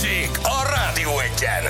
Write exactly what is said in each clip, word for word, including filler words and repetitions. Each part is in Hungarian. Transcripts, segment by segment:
Balázsék a Rádió Egyen.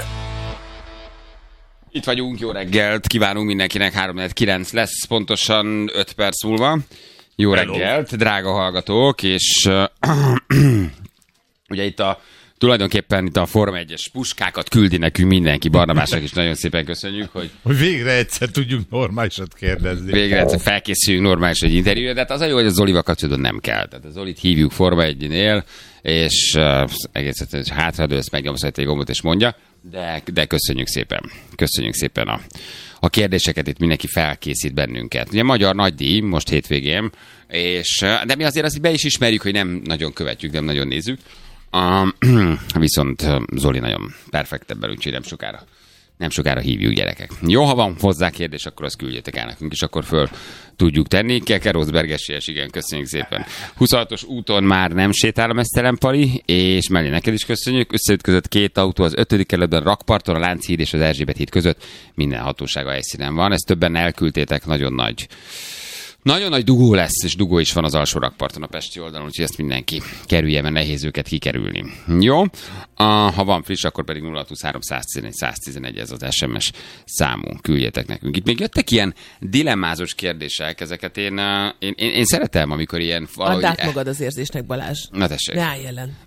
Itt vagyunk, jó reggelt, kívánunk mindenkinek, három kilenc lesz, pontosan öt perc múlva. Jó Hello. reggelt, drága hallgatók, és uh, ugye itt a tulajdonképpen itt a Forma egyes puskákat küldi nekünk mindenki, Barnabásnak is nagyon szépen köszönjük, hogy... Hogy végre egyszer tudjunk normálisat kérdezni. Végre egyszer felkészüljünk normális egy interjúra, de hát az a jó, hogy a Zolival kapcsolatban nem kell. Tehát a Zolit hívjuk Forma egynél, és uh, egész egyszerűen hátradőlsz, megnyomsz egy gombot és mondja, de, de köszönjük szépen. Köszönjük szépen a, a kérdéseket, itt mindenki felkészít bennünket. Ugye magyar nagydíj most hétvégén, és, de mi azért azt be is ismerjük, hogy nem nagyon követjük, nem nagyon nézzük. Uh, viszont Zoli nagyon perfekt ebben, úgyhogy nem sokára, nem sokára hívjuk, gyerekek. Jó, ha van hozzá kérdés, akkor azt küldjétek el nekünk, és akkor föl tudjuk tenni. Keke Rosberg esélyes, igen, köszönjük szépen. huszonhatos úton már nem sétál a mesztelen Pali, és mellé neked is köszönjük. Összeütközött két autó az ötödik kerületben, Rakparton, a Lánchíd és az Erzsébet híd között. Minden hatósága helyszínen van. Ezt többen elküldtétek, nagyon nagy. Nagyon nagy dugó lesz, és dugó is van az alsó rakparton a pesti oldalon, úgyhogy ezt mindenki kerülje, mert nehéz őket kikerülni. Jó? Uh, ha van friss, akkor pedig nulla huszonhárom száztizenegy száztizenegy ez az es em es számunk, küldjetek nekünk. Itt még jöttek ilyen dilemmázós kérdések, ezeket én, uh, én, én, én szeretem, amikor ilyen valahogy... Add át magad az érzésnek, Balázs. Na tessék. Ne állj ellen.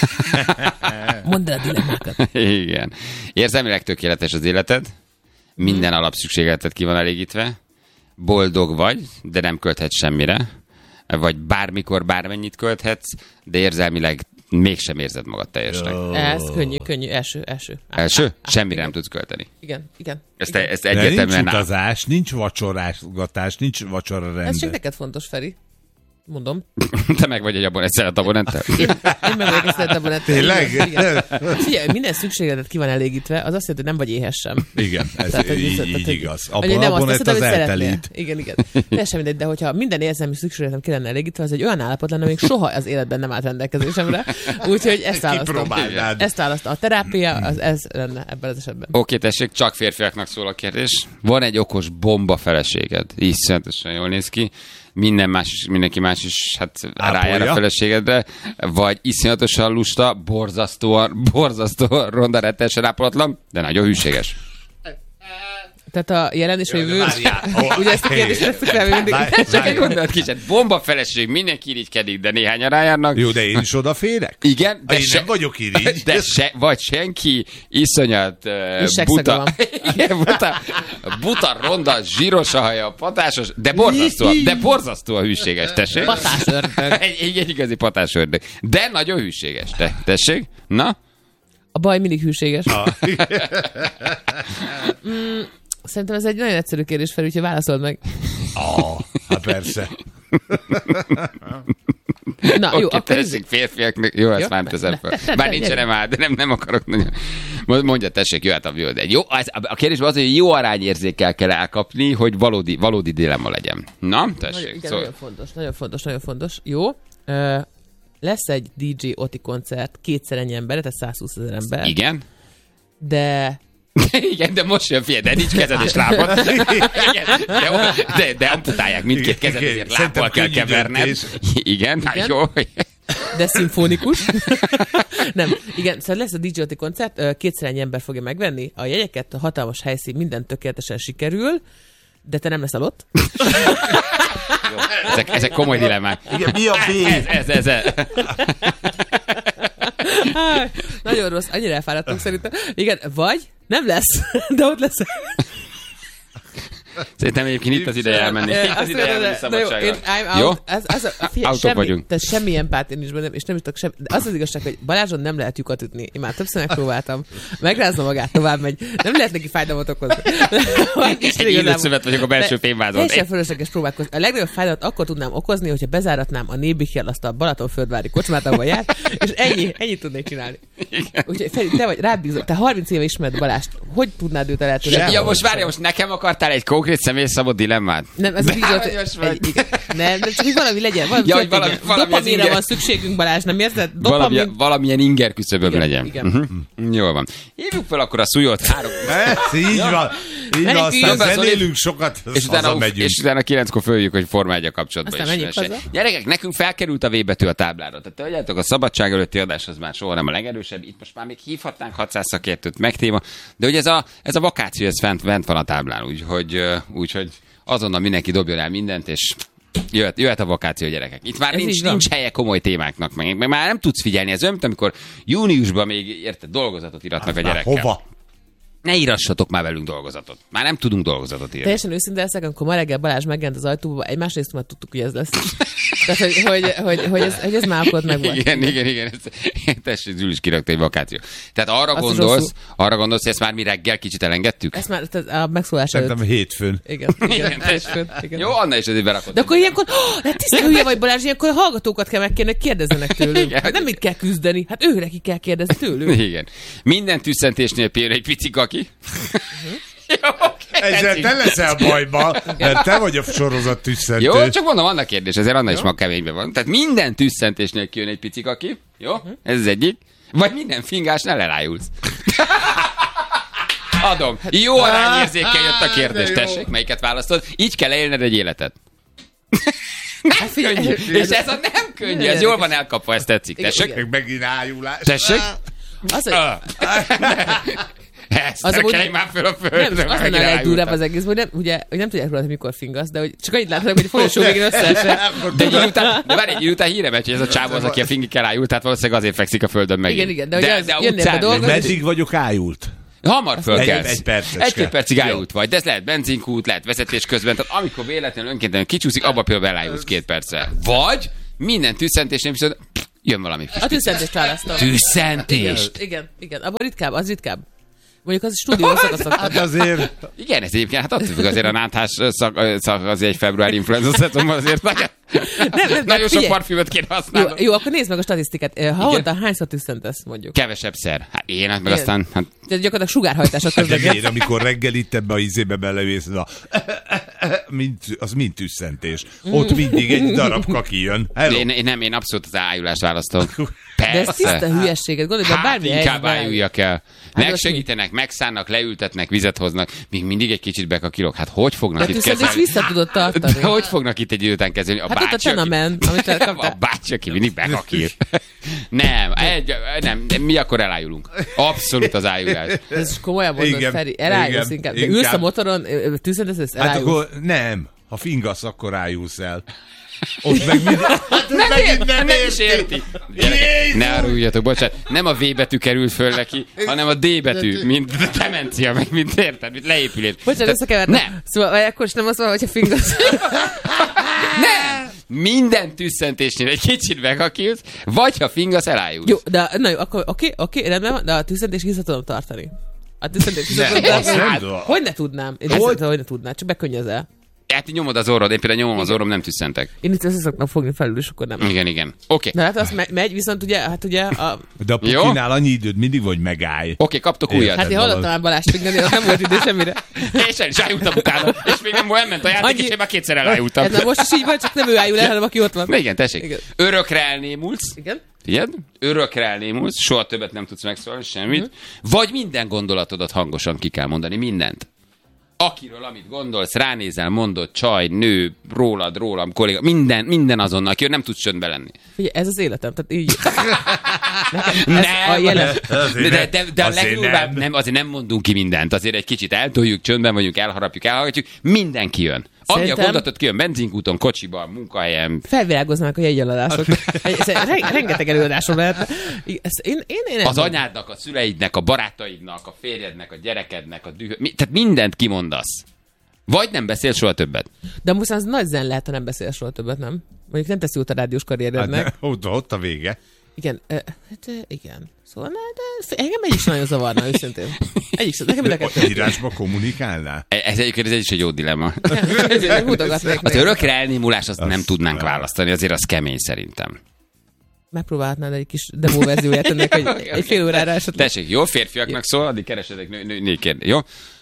Mondd el a dilemmákat. Igen. Érzelmileg tökéletes az életed, minden hmm. alapszükségleted ki van elégítve, boldog vagy, de nem költhetsz semmire, vagy bármikor bármennyit költhetsz, de érzelmileg mégsem érzed magad teljesnek. Oh. Ez könnyű, könnyű, első, első. Első? Á, semmire igen. nem tudsz költeni. Igen, igen. Ezt, igen. ezt egyértelműen... Nincs utazás, nincs vacsorásgatás, nincs vacsora rend. Ez csak neked fontos, Feri. Mondom. Te meg vagy egy abon, egy szeret abonenttel? Én, én meg vagyok egy szeret abonenttel. Tényleg? Figyelj, minden szükségletet ki van elégítve, az azt jelenti, hogy nem vagy éhes sem. Igen, ez tehát, így, tehát, így igaz. Abban nem abon azt teszed, az hogy eltelít. Igen, igen. Teljesen mindegy, de hogyha minden érzelmi szükségletem ki lenne elégítve, az egy olyan állapot lenne, még soha az életben nem állt rendelkezésemre. Úgyhogy ezt választom. Ezt választom. A terápia, az ez lenne ebben az esetben. Oké, tessék, csak férfiaknak szól a kérdés. Van egy okos bomba feleséged. Iszonyatosan jól néz ki. Minden más is, mindenki más is hát rájár a feleségedre, vagy iszonyatosan lusta, borzasztóan, borzasztóan ronda, rettenesen ápolatlan, de nagyon hűséges. Tehát a jelen és a jövő, ugye ezt a kérdést tesszük fel, mindig. Csak egy gondolat kicsit, bomba feleség, mindenki irigykedik, de néhányan rájárnak. Jó, de én is odaférek? Igen, de én se, nem vagyok irigy. De se, vagy senki iszonyat uh, buta, igen, buta, buta, ronda, zsíros a haja, patásos, de borzasztó, de borzasztó a hűséges, tessék. Patásördög. egy, egy, egy igazi patásördög. De nagyon hűséges, te, tessék. Na? A baj mindig hűséges. mm, Szerintem ez egy nagyon egyszerű kérdés fel, úgyhogy válaszold meg. Ah, hát persze. Na, okay, jó, akkor tessék, férfiaknak, jó, ezt már teszem fel. Bár nincs nem áll, de nem, nem akarok nagyon. Mondja, tessék, jöhet a jó, de jó, a kérdésben az, hogy jó arányérzékkel kell elkapni, hogy valódi, valódi dilemma legyen. Na, tessék. Nagyon, igen, szóval. nagyon fontos, nagyon fontos, nagyon fontos. Jó, uh, lesz egy dé dzsé Oti koncert, kétszer ennyi ember, tehát százhúszezer ember. Igen. De... Igen, de most jön, figyelj, de nincs kezed és lábad. Igen, de, de, de amputálják mindkét kezed, ezért lábbal kell keverned. Igen, hát jó. De szimfonikus. Nem, igen, szóval lesz a dé dzsé Oti koncert, kétszer ennyi ember fogja megvenni a jegyeket, a hatalmas helyszín, minden tökéletesen sikerül, de te nem leszel ott. Jó, ezek, ezek komoly dilemmák. Igen, mi a B? Ez, ez, ez, ez. Nagyon rossz, annyira elfáradtunk szerintem. Igen, vagy nem lesz, de ott lesz. Szerintem egyébként itt az ideje elmenni. Itt az ideje elmenni szabadságra. Jó? Ez, ez a, a figyelj, semmi, vagyunk. Tehát semmi empátia nincs bennem, és nem is tudok semmi. De az az igazság, hogy Balázson nem lehet lyukat ütni. Én már többször megpróbáltam. Megrázza magát, tovább megy. Nem lehet neki fájdalmat okozni. Egy illőszövet vagyok a belső fémvázon. Teljesen fölösleges próbálkozni. A legnagyobb fájdalmat akkor tudnám okozni, hogyha bezáratnám a Nébichel azt a Balatonföldvári kocsmát, ahol jár, és ennyi, ennyit tudnék csinálni. Úgyhogy Feri, te vagy rád bízom. Te harminc éve ismered Balást. Hogy tudnád őt lehetőleg? Ja, most várja, most nekem akartál egy konkrét személyszabott dilemmát? Nem, ez a dé dzsé Oti... Nem, nem, csak hogy valami legyen. Valami Ja, hogy valami- valami az Dopamínra inger- van szükségünk, Balázs, nem érzed? Valami, Dopamin. valamilyen inger küszöböm Igen, legyen. igen. Uh-huh. Jól van. Hívjuk fel akkor a Szujolt három. Ez, így van. Így van, Menjünk aztán ki. zenélünk sokat, És utána, hazamegyünk. és utána kilenckor följük, hogy Forma egy a kapcsolatban Aztán is. menjünk Mese. haza. Gyerekek, nekünk felkerült a V betű a táblára. Tehát tudjátok, a szabadság előtti adás az már soha nem a legerősebb. Itt most már még hívhatnánk hatszáz szakértőt meg téma. De ugye ez a, ez a vakáció, ez fent, fent van a táblán. Úgyhogy, úgyhogy azonnal mindenki dobjon el mindent, és jöhet, jöhet a vakáció, gyerekek. Itt már Ez nincs, így van. nincs helye komoly témáknak, meg, meg már nem tudsz figyelni. Ez olyan, mint amikor júniusban még érted, dolgozatot iratnak a Már gyerekkel. hova? Ne írassatok már velünk dolgozatot. Már nem tudunk dolgozatot írni. Teljesen őszinte leszek, amikor ma reggel Balázs megjelent az ajtóba, egy másrészt már tudtuk, hogy ez lesz. Tehát, hogy, hogy, hogy, hogy, ez, hogy ez már akkor meg volt. Igen, igen, igen. Ez- Tessék, Zsül is kirakta egy vakáció. Tehát arra Az gondolsz, rosszul. arra gondolsz, hogy ezt már mi reggel kicsit elengedtük? Ezt már tehát a megszólás előtt. Szerintem hétfőn. Igen, igen, Igen, hétfőn, igen. Jó, Anna is azért berakott. De akkor ilyenkor, oh, hát tiszta hülye vagy Balázs, ilyenkor a hallgatókat kell megkérni, hogy kérdezzenek tőlünk. Igen. Hát nem mit kell küzdeni, hát ő neki kell kérdezni tőlünk. Igen. Minden tüsszentésnél például egy pici kaki. Jó, Ezzel te leszel bajba, mert te vagy a sorozat tüsszentő. Jó, csak mondom, vannak kérdés, ezért Anna is ma keményben van. Tehát minden tüsszentésnél kijön egy pici kaki. Jó? Ez az egyik. Vagy minden fingásnál elájulsz. Adom. Jó arányérzékkel jött a kérdés. De jó. Tessék, melyiket választod? Így kell élned egy életet. Hát figyelj, Könnyű. És ez a nem könnyű, ez jól van elkapva, ez tetszik. Igen, Tessék? igen. Meg megint ájulás. Tessék? az, hogy Ah. Ezt Az amúgy- tekelj már föl a nem, földre. az lenne a legdurvább az egész, hogy nem, ugye, hogy nem tudják róla, hogy mikor fingasz, de hogy csak annyit látnak, hogy a folyosó végén összeesett. De egy idő után, de várj, egy idő után híre megy, hogy ez a csávó az, aki a fingikkel ájult, tehát valószínűleg azért fekszik a földön megint. Igen, igen, de hogy az- jönnél be utcán- dolgozni, Meddig vagyok ájult? Hamar fölkelsz. Egy- egy percecske. Egy-két percig Jó. ájult vagy, de ez lehet benzinkút, lehet vezetés közben, tehát amikor véletlenül önkéntelen kicsúszik, abba például elájulsz két percre. Vagy minden tüsszentésnél viszont pff, jön valami kis A tüsszentést választom. tüsszentést. Igen, igen, abban ritkább, az ritkább. Mondjuk az stúdió szakaszok. Hát azért... Igen, ez egyébként, hát attól függ azért a náthás szak, szak az egy februári influenza szezonban azért nagyon, nem, nem, nagyon sok figyelj. parfümöt kéne Jó, használni. jó, akkor nézd meg a statisztikát. Havonta hányszor tüsszentesz, mondjuk? Kevesebb szer. Hát én, hát meg Igen. aztán, hát Tehát gyakorlatilag sugárhajtások De közben. miért, amikor reggel itt ebbe a izébe belevész, a... mint, az mind tüsszentés. Ott mindig egy darab kaki jön. Hello. én, én, nem, én abszolút az ájulást választom. De ez Persze. tiszta hülyeséget, gondolj, de Hát bármi inkább helyzetben- ájuljak el. Hát Megsegítenek, megszánnak, leültetnek, vizet hoznak, még mindig egy kicsit bekakilok. Hát hogy fognak De itt tüsszentés kezelni? vissza tudod tartani. De hogy fognak itt egy idő után kezelni? A Hát ott a bácsi, aki- tenamen, amit a elkaptál. bácsi, aki mindig bekakil. Nem, egy, nem, mi akkor elájulunk. Abszolút az ájulás. Ez komolyan mondod, Igen, Feri, elájulsz igen, inkább. De inkább. ülsz a motoron, ö, tüsszentesz, ezt Hát elájulsz. akkor nem. Ha fingasz, akkor ájulsz el. Ott meg mind... Hát Nem, megint ér, nem, nem is érti. érti. Gyerekek, Jézus! ne áruljatok, bocsánat. Nem a V betű került föl neki, hanem a D betű, mint demencia, meg mint érted, mint leépülés. Bocsánat, Tehát összekevertem. Nem, Szóval, vagy akkor is nem azt mondom, hogyha fingasz. nem. Minden tüsszentésnél egy kicsit megakilsz, vagy ha fingasz, elájulsz. Jó, de na jó, akkor oké, oké, rendben van, de a tüsszentés vissza tudom tartani. A tüsszentés vissza tudom Nem, azt tartani. nem tudom. Hogy ne tudnám? Én Hogy? hogy? hogy ne tudnám, csak bekönnyözel. Hát így nyomod az orrod, én például nyomom az orrom, nem tüsszentek. Én itt össze szoktam fogni felül, és akkor nem. Igen, igen. Oké. Na hát az me- megy, viszont ugye, hát ugye, a, De a Jó. pukinál annyi időd mindig, hogy megállj. Oké, kaptok újat. hát én hallottam már Balást fingani, az nem volt idő semmire. És el is ájultam utána. És még nem nem ment a játék, Annyi- és én már kétszer elájultam. Ez már most is így van, csak nem ő ájul el, hanem aki ott van. Na igen, tessék. Igen. Örökre elnémulsz. Igen? Figyeld, örökre elnémulsz, soha többet nem tudsz megszólalni, semmit. Mhm. Vagy minden gondolatodat hangosan ki kell mondani, mindent. Akiről, amit gondolsz, ránézel, mondod, csaj, nő, rólad, rólam, kolléga, minden, minden azonnal, akiről nem tudsz csöndbe lenni. Figyelj, ez az életem, tehát így. Nekem ez a Nem, jelen. de, de, de, de a Azért legjobbább, nem. nem, azért nem mondunk ki mindent, azért egy kicsit eltoljuk, csöndben vagyunk, elharapjuk, elhallgatjuk, mindenki jön. Ami a Szerintem- gondolatot kijön, benzinkúton, kocsiban, munkahelyen. Felvilágoznak a jegyeladások. Rengeteg előadásom lehet. Én, én, én nem Az anyádnak, a szüleidnek, a barátaidnak, a férjednek, a gyerekednek, a dühö... Mi, tehát mindent kimondasz. Vagy nem beszél soha többet. De most az nagy zen lehet, ha nem beszél soha többet, nem? Mondjuk nem teszi út a rádiós Hát karrierednek. ne, ott, ott a vége. Igen, ö, hát ö, igen. Szóval, na, de engem egyik sem nagyon zavarna, őszintén. Egyik sem, nekem mind a Ott kettő. írásba kommunikálnál? E- Ez egyébként ez is egy jó dilemma. Ezért mutogatnék Az meg. örökre elnémulás azt Az- nem tudnánk választani, azért az kemény szerintem. Megpróbálhatnád egy kis demo verzióját ennek, hogy egy fél órára esetleg. Tessék, jó férfiaknak szól, addig keresedek nő, nő, nő kérdés, jó?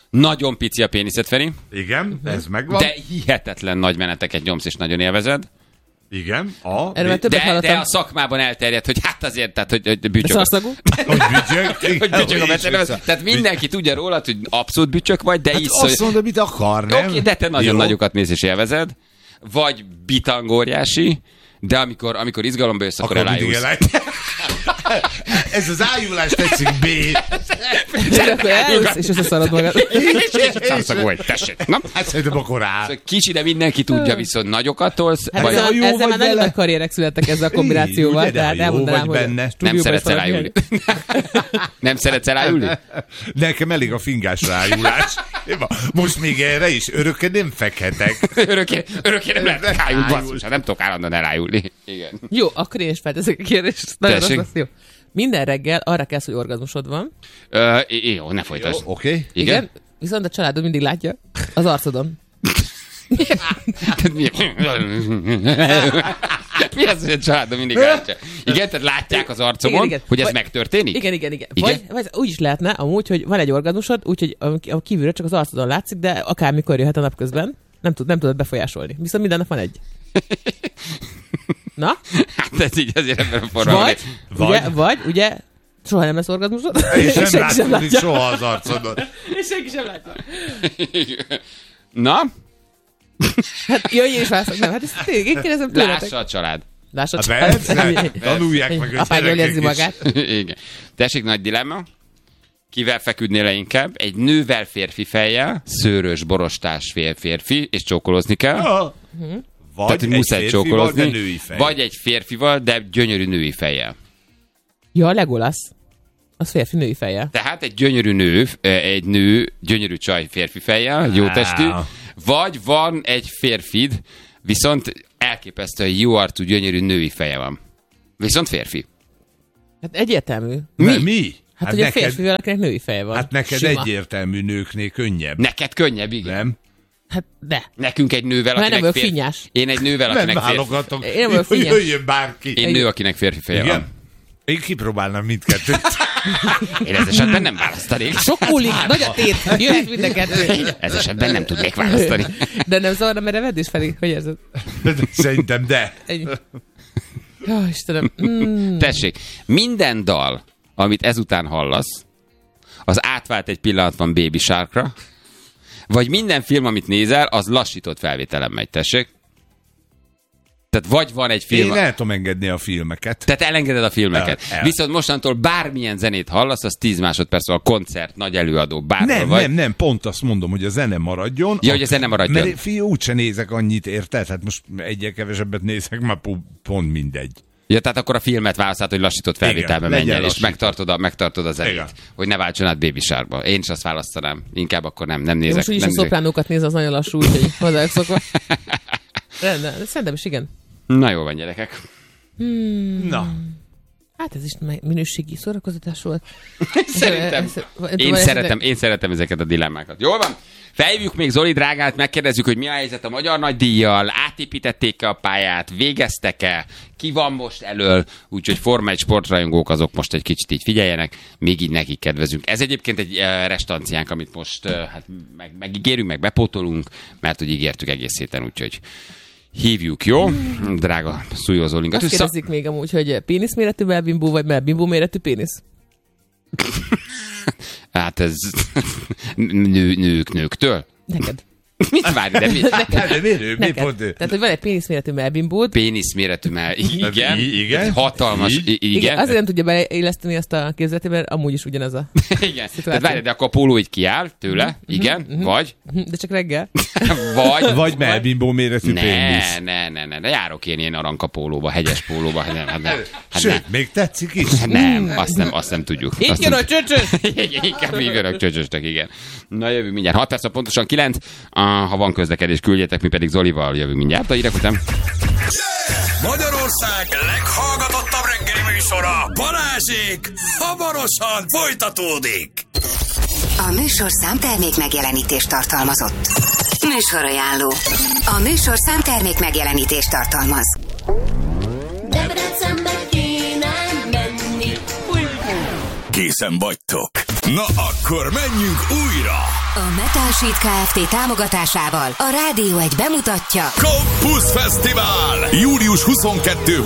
Nagyon pici a péniszed, Feri. Igen, ez megvan. De hihetetlen nagy meneteket nyomsz, és nagyon élvezed. Igen. A, Erről már többet De, hallottam. de a szakmában elterjedt, hogy hát azért, tehát, hogy, hogy bücsök. Szarszagú? hogy bücsök. Hogy bücsök a meccsen. Tehát mindenki tudja rólad, hogy abszolút bücsök vagy, de Hát így azt mondod, mit akar, nem? Oké, okay, de te nagyon Jó. nagyokat mész és élvezed. Vagy bitangóriási, de amikor, amikor izgalomba jössz, akkor, akkor mindig elájulsz. eláj- Ez az ájulás tetszik, B. De akkor elülsz, és összeszarod magad. Szarszagú vagy, tessék. Na? Hát szerintem akkor rá. Szóval kicsi, de mindenki tudja, viszont nagyokat tolsz. Hát Vagy ezzel, jó ezzel vagy már nagyon vele. nagy karrierek születtek ezzel a kombinációval, Ugye, de tehát jó elmondanám, vagy hogy benne. nem stúdióban szeretsz is valaki elájulni. Nem szeretsz elájulni? Nekem elég a fingásra ájulás. Most még erre is örökké nem fekhetek. Örökké, örökké nem lehet elájulni, Ájul. basszus, hát nem tudok állandóan elájulni. Igen. Jó, akkor én is felteszek a kérdést. Nagyon rossz Tessék. lesz, jó. Minden reggel arra kelsz, hogy orgazmusod van. Ö, jó, ne folytasd. Jó, oké. Okay. Igen? Igen. Viszont a családod mindig látja az arcodon. Tehát mi? Mi az, hogy a családom mindig látja? Igen, tehát látják az arcomon, Igen, igen. hogy ez Vagy- megtörténik? Igen, igen, igen. Igen? Vagy, vagy úgy is lehetne amúgy, hogy van egy orgazmusod, úgyhogy a a kívülről csak az arcodon látszik, de akármikor jöhet a napközben. Nem, tud, nem tudod befolyásolni. Viszont minden nap van egy. Na? Hát ez így azért ebben a formában. Vagy, Vagy- Ugye, vagy, ugye, soha nem lesz orgazmusod. És nem senki sem látod látja. soha az arcodon. És senki sem látja. Na, Hát jöjj és válaszolok. Nem, hát ezt tényleg, én kérdezem tőletek. lássa a család. Lássa Hát csak. persze, tanulják meg a Apád jól gyerekek érzi is. magát. Igen. Tessék, nagy dilemma. Kivel feküdnél le inkább? Egy nővel férfi fejjel, szőrös, borostás fér férfi, és csókolózni kell. Ah. Vagy Tehát, hogy egy muszáj férfival, csókolózni. de női fej. Vagy egy férfival, de gyönyörű női fejjel. Ja, a Legolas. Az férfi női fejjel. Tehát egy gyönyörű nő, egy nő, gyönyörű csaj férfi fejjel, jó testű, vagy van egy férfid, viszont elképesztően jó arcú, gyönyörű női feje van. Viszont férfi. Hát egyértelmű. Mi? Mi? Hát, hát ugye neked, férfivel, akinek női feje van. Hát neked Sima. egyértelmű nőknél könnyebb. Neked könnyebb, igen. Nem? Hát de. Nekünk egy nővel, Mert akinek nem vagyok férfi... finnyás. Én egy nővel, Nem akinek férfi... válogatok. Én nem vagyok hogy finnyes. jöjjön bárki. Én nő, akinek férfi feje Igen? van. Én kipróbálnám mindkettőt. Én ez esetben nem választanék. Sok múlik, nagy a tét, jöhet mind a kettő. Ez esetben nem tudnék választani. De nem zavarna, mert evedés felé, hogy érzed? Szerintem de. Ennyi. Jó, Istenem. Mm. Tessék, minden dal, amit ezután hallasz, az átvált egy pillanatban Baby Sharkra, vagy minden film, amit nézel, az lassított felvételen megy, tessék. Tehát vagy van egy film... Én el tudom engedni a filmeket. Tehát elengeded a filmeket. El, el. Viszont mostantól bármilyen zenét hallasz, az tíz másodperc a koncert, nagy előadó, bárhol Nem, vagy. nem, nem, pont azt mondom, hogy a zene maradjon. Ja, hogy a zene maradjon. Mert fiú, úgyse nézek annyit, érted? Hát most egyel kevesebbet nézek, már pont mindegy. Ja, tehát akkor a filmet választhat, hogy lassított felvételben Igen, menjen, legyen és megtartod a, megtartod a zenét. Igen. Hogy ne váltson át Baby Sharkba. Én is azt választanám. Inkább akkor nem, nem nézek. Most úgyis nem a szopránókat néz, az nagyon lassú, úgyhogy hozzájuk szokva. De, de, de szerintem is igen. Na jó van, gyerekek. Hmm. Na. Hát ez is minőségi szórakoztatás volt. Szerintem. Én szeretem, én szeretem ezeket a dilemmákat. Jól van? Felhívjuk még Zoli drágát, megkérdezzük, hogy mi a helyzet a Magyar Nagydíjjal, átépítették-e a pályát, végeztek-e, ki van most elől, úgyhogy Forma egy sportrajongók azok most egy kicsit így figyeljenek, még így nekik kedvezünk. Ez egyébként egy uh, restanciánk, amit most uh, hát meg, megígérünk, meg bepótolunk, mert hogy ígértük egész héten, úgyhogy hívjuk, jó? Drága Szújó Zolinkat. Azt kérdezik még amúgy, hogy pénisz méretű melbimbó, vagy melbimbó méretű pénisz? Hát ez nő, nők nőktől? Neked. Mit várj, de mi? Hát, de miért ő? Mi Neked. pont ő? Tehát, hogy van egy pénisz méretű melbimbód. Pénisz méretű, mert igen, I- igen. egy hatalmas, I- i- Igen, igen. azért nem tudja beilleszteni azt a képzeletében, mert amúgy is ugyanaz a... Igen. Tehát várj, de akkor a póló így kiáll tőle, igen, vagy, De csak reggel. vagy, Vagy melbimbó méretű ne, pénisz. ne, ne, ne, ne, járok én ilyen aranka pólóba, hegyes pólóba, hát nem, hát nem, hát Sőt, nem, még tetszik is. hát nem, azt nem, azt nem tudjuk. Itt Azt jön nem- a csöcsös! Igen, inkább így önök csöcsöstek, igen. Na jövünk mindjárt. hat perc, pontosan kilenc. Ah, ha van közlekedés, küldjetek, mi pedig Zolival jövünk mindjárt. A hírek után. Magyarország leghallgatottabb reggeli műsora, Balázsék, hamarosan folytatódik. A műsorszám termék megjelenítést tartalmazott. Műsorajánló. A műsorszám termék megjelenítést tartalmaz. Debrecenbe kéne menni. Készen vagytok? Na akkor menjünk újra! A Metal Sheet Kft. Támogatásával a Rádió egy bemutatja Campus Fesztivál! július huszonkettő